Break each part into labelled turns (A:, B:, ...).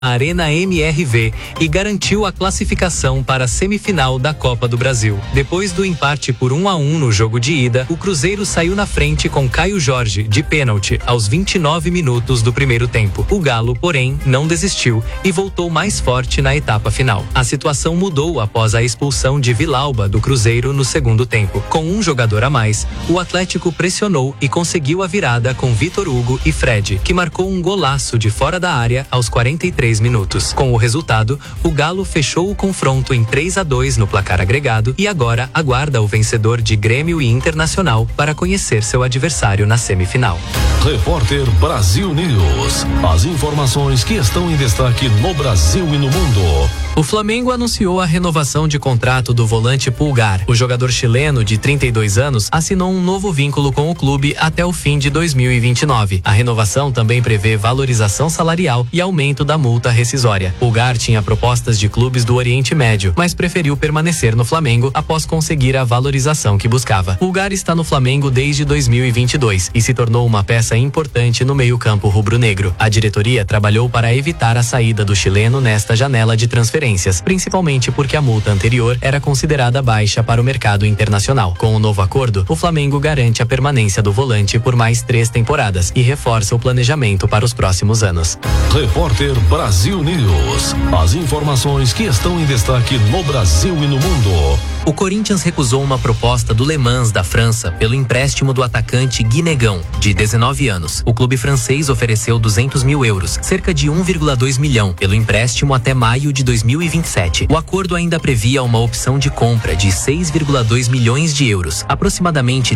A: Arena MRV e garantiu a classificação para a semifinal da Copa do Brasil. Depois do empate por 1-1 no jogo de ida, o Cruzeiro saiu na frente com Caio Jorge, de pênalti, aos 29 minutos do primeiro tempo. O Galo, porém, não desistiu e voltou mais forte na etapa final. A situação mudou após a expulsão de Vilauba do Cruzeiro no segundo tempo. Com um jogador a mais, o Atlético pressionou e conseguiu a virada com Vitor Hugo e Fred, que marcou um golaço de fora da área aos 43 minutos. Com o resultado, o Galo fechou o confronto em 3-2 no placar agregado e agora aguarda o vencedor de Grêmio e Internacional para conhecer seu adversário na semifinal.
B: Repórter Brasil News. As informações que estão em destaque no Brasil e no mundo.
A: O Flamengo anunciou a renovação de contrato do volante Pulgar. O jogador chileno, de 32 anos, assinou um novo vínculo com o clube até o fim de 2029. A renovação também prevê valorização salarial e aumento da multa rescisória. Pulgar tinha propostas de clubes do Oriente Médio, mas preferiu permanecer no Flamengo após conseguir a valorização que buscava. Pulgar está no Flamengo desde 2022 e se tornou uma peça importante no meio-campo rubro-negro. A diretoria trabalhou para evitar a saída do chileno nesta janela de transferências, principalmente porque a multa anterior era considerada baixa para o mercado internacional. Com o novo acordo, o Flamengo garante a permanência do volante por mais 3 temporadas e reforça o planejamento para os próximos anos.
B: Repórter Brasil News. As informações que estão em destaque no Brasil e no mundo.
A: O Corinthians recusou uma proposta do Le Mans da França pelo empréstimo do atacante Guinegão, de 19 anos. O clube francês ofereceu 200 mil euros, cerca de 1,2 milhão, pelo empréstimo até maio de 2027. O acordo ainda previa uma opção de compra de 6,2 milhões de euros, aproximadamente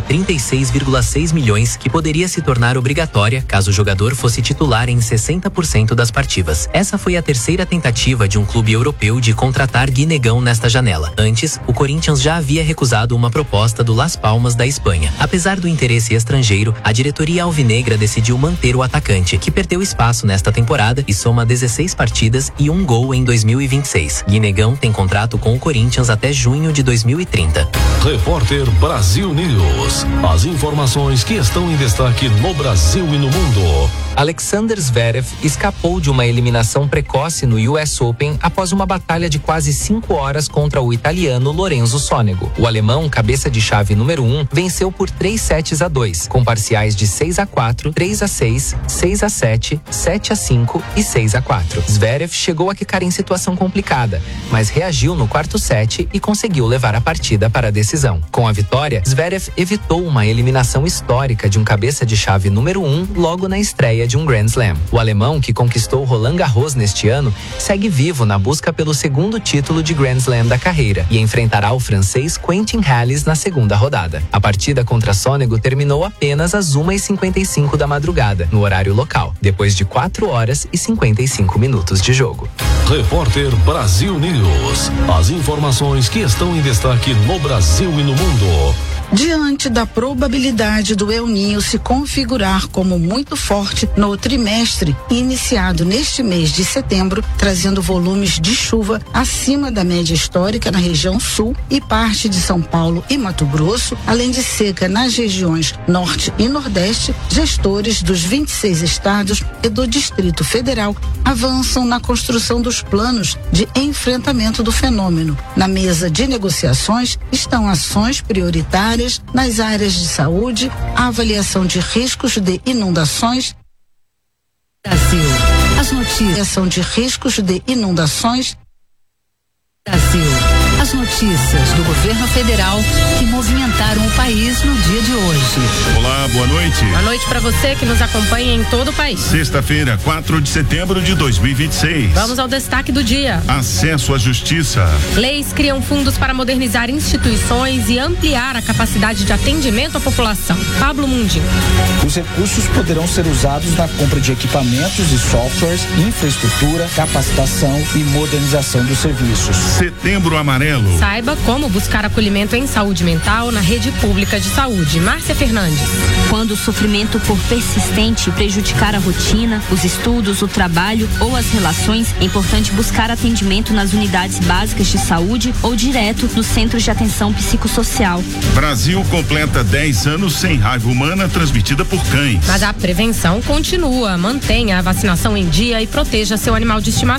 A: 36,6 milhões, que poderia se tornar obrigatória caso o jogador fosse titular em 60% das partidas. Essa foi a terceira tentativa de um clube europeu de contratar Guinegão nesta janela. Antes, o Corinthians já havia recusado uma proposta do Las Palmas da Espanha. Apesar do interesse estrangeiro, a diretoria alvinegra decidiu manter o atacante, que perdeu espaço nesta temporada e soma 16 partidas e 1 gol em 2026. Guinegão tem contrato com o Corinthians até junho de 2030.
B: Repórter Brasil News. As informações que estão em destaque no Brasil e no mundo.
C: Alexander Zverev escapou de uma eliminação precoce no US Open após uma batalha de quase 5 horas contra o italiano Lorenzo Sonego. O alemão, cabeça de chave número 1, venceu por 3-2, com parciais de 6-4, 3-6, 6-7, 7-5 e 6-4. Zverev chegou a ficar em situação complicada, mas reagiu no quarto set e conseguiu levar a partida para a decisão. Com a vitória, Zverev evitou uma eliminação histórica de um cabeça de chave número 1 logo na estreia de um Grand Slam. O alemão, que conquistou Roland Garros neste ano, segue vivo na busca pelo segundo título de Grand Slam da carreira e enfrentará o francês Quentin Halys na segunda rodada. A partida contra Sonego terminou apenas às 1h55 da madrugada, no horário local, depois de 4 horas e 55 minutos de jogo.
B: Repórter Brasil News. As informações que estão em destaque no Brasil e no mundo.
D: Diante da probabilidade do El Niño se configurar como muito forte no trimestre iniciado neste mês de setembro, trazendo volumes de chuva acima da média histórica na região sul e parte de São Paulo e Mato Grosso, além de seca nas regiões norte e nordeste, gestores dos 26 estados e do Distrito Federal avançam na construção dos planos de enfrentamento do fenômeno. Na mesa de negociações estão ações prioritárias nas áreas de saúde, a avaliação de riscos de inundações.
E: Brasil, as notícias
D: de riscos de inundações.
E: Brasil, as notícias do governo federal que movimentaram o país no dia de hoje.
F: Olá, boa noite.
G: Boa noite para você que nos acompanha em todo o país.
F: Sexta-feira, 4 de setembro de 2026.
G: Vamos ao destaque do dia.
F: Acesso à justiça.
G: Leis criam fundos para modernizar instituições e ampliar a capacidade de atendimento à população. Pablo Mundinho.
H: Os recursos poderão ser usados na compra de equipamentos e softwares, infraestrutura, capacitação e modernização dos serviços.
F: Setembro Amarelo.
G: Saiba como buscar acolhimento em saúde mental na rede pública de saúde. Márcia Fernandes.
I: Quando o sofrimento for persistente e prejudicar a rotina, os estudos, o trabalho ou as relações, é importante buscar atendimento nas unidades básicas de saúde ou direto nos centros de atenção psicossocial.
F: Brasil completa 10 anos sem raiva humana transmitida por cães.
G: Mas a prevenção continua. Mantenha a vacinação em dia e proteja seu animal de estimação.